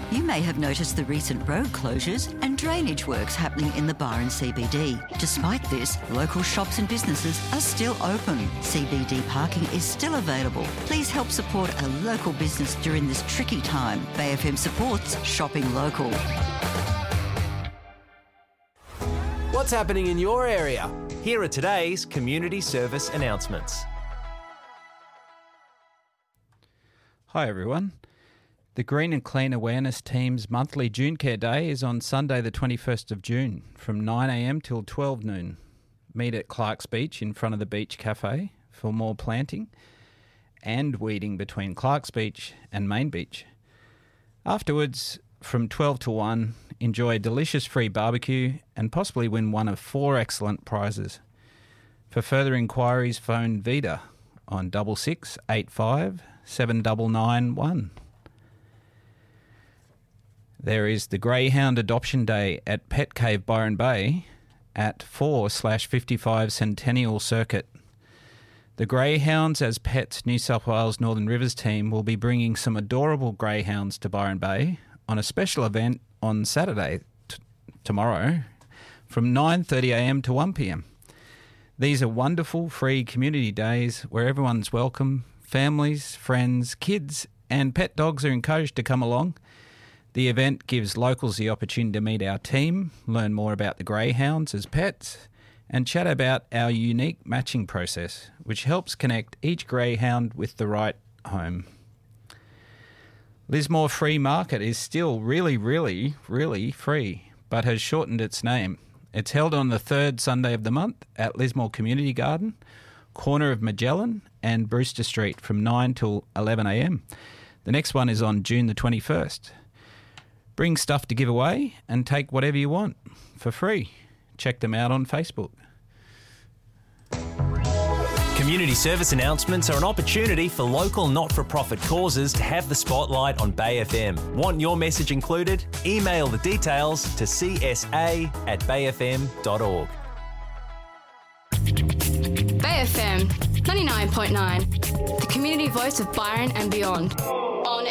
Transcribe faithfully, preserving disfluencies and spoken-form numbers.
You may have noticed the recent road closures and drainage works happening in the Byron C B D. Despite this, local shops and businesses are still open. C B D parking is still available. Please help support a local business during this tricky time. Bay F M supports shopping local. What's happening in your area? Here are today's community service announcements. Hi everyone. The Green and Clean Awareness Team's monthly June Care Day is on Sunday the twenty-first of June from nine a m till twelve noon. Meet at Clark's Beach in front of the Beach Cafe for more planting and weeding between Clark's Beach and Main Beach. Afterwards, from twelve to one, enjoy a delicious free barbecue and possibly win one of four excellent prizes. For further inquiries, phone Vida on double six eight five seven nine nine one. There is the Greyhound Adoption Day at Pet Cave Byron Bay at four slash fifty-five Centennial Circuit. The Greyhounds as Pets New South Wales Northern Rivers team will be bringing some adorable greyhounds to Byron Bay on a special event on Saturday, t- tomorrow, from nine thirty a m to one p m. These are wonderful free community days where everyone's welcome. Families, friends, kids and pet dogs are encouraged to come along. The event gives locals the opportunity to meet our team, learn more about the greyhounds as pets, and chat about our unique matching process, which helps connect each greyhound with the right home. Lismore Free Market is still really, really, really free, but has shortened its name. It's held on the third Sunday of the month at Lismore Community Garden, corner of Magellan and Brewster Street from nine till eleven a m. The next one is on June the twenty-first. Bring stuff to give away and take whatever you want for free. Check them out on Facebook. Community service announcements are an opportunity for local not-for-profit causes to have the spotlight on Bay F M. Want your message included? Email the details to c s a at bay f m dot org. Bay F M ninety-nine point nine, the community voice of Byron and beyond.